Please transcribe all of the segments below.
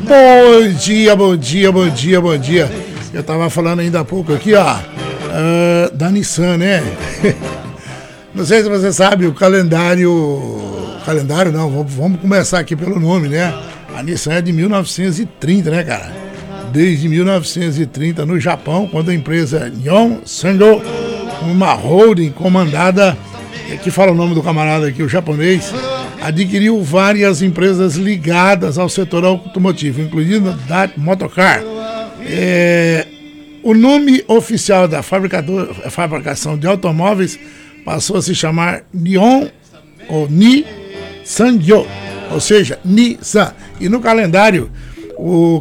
Bom dia, bom dia, bom dia, bom dia. Eu tava falando ainda há pouco aqui, ó, da Nissan, né? Não sei se você sabe, o calendário não, vamos começar aqui pelo nome, né? A Nissan é de 1930, né, cara? Desde 1930 no Japão, quando a empresa Nihon Sango, uma holding comandada, aqui fala o nome do camarada aqui, o japonês, adquiriu várias empresas ligadas ao setor automotivo, incluindo a Motocar. O nome oficial da fabricação de automóveis passou a se chamar Nihon ou Nissan-gyo, ou seja, Nissan. E no calendário, no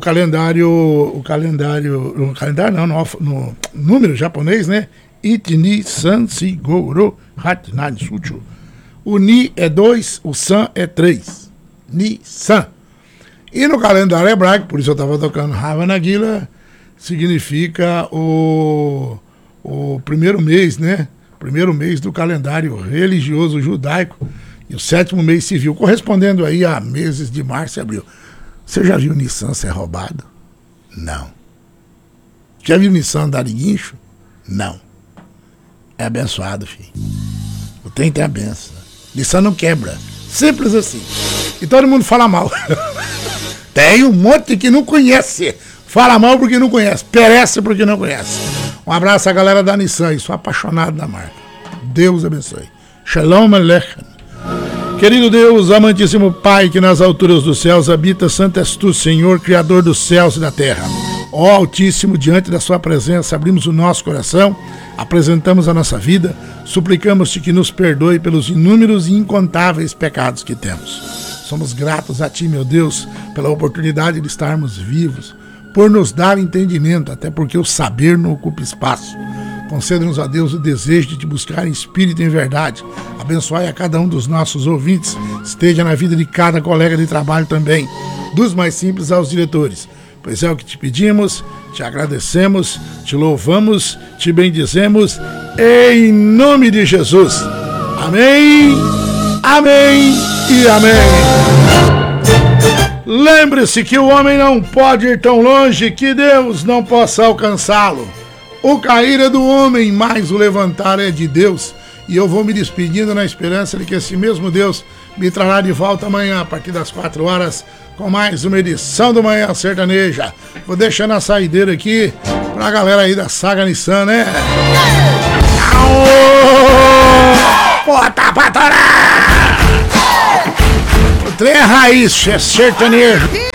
número japonês, né? Ichi San Shigoro Hatnan Shuchu. O Ni é 2, o San é 3. Nissan. E no calendário hebraico, por isso eu estava tocando Hava Nagila, significa o primeiro mês, né? Primeiro mês do calendário religioso judaico e o 7º mês civil, correspondendo aí a meses de março e abril. Você já viu Nissan ser roubado? Não. Já viu Nissan andar de guincho? Não. É abençoado, filho. O trem tem a benção. Nissan não quebra. Simples assim. E todo mundo fala mal. Tem um monte que não conhece. Fala mal porque não conhece. Perece porque não conhece. Um abraço à galera da Nissan. Eu sou apaixonado da marca. Deus abençoe. Shalom Aleichem. Querido Deus, amantíssimo Pai, que nas alturas dos céus habita, santo és tu, Senhor, Criador dos céus e da terra. Ó Altíssimo, diante da sua presença, abrimos o nosso coração, apresentamos a nossa vida, suplicamos-te que nos perdoe pelos inúmeros e incontáveis pecados que temos. Somos gratos a ti, meu Deus, pela oportunidade de estarmos vivos, por nos dar entendimento, até porque o saber não ocupa espaço. Conceda-nos, a Deus, o desejo de te buscar em espírito e em verdade. Abençoe a cada um dos nossos ouvintes. Esteja na vida de cada colega de trabalho também, dos mais simples aos diretores. Pois é o que te pedimos, te agradecemos, te louvamos, te bendizemos, em nome de Jesus. Amém, amém e amém. Lembre-se que o homem não pode ir tão longe que Deus não possa alcançá-lo. O cair é do homem, mas o levantar é de Deus. E eu vou me despedindo na esperança de que esse mesmo Deus me trará de volta amanhã, a partir das 4 horas, com mais uma edição do Manhã Sertaneja. Vou deixando a saideira aqui pra galera aí da Saga Nissan, né? Bota pra torar! O trem é raiz, é sertanejo.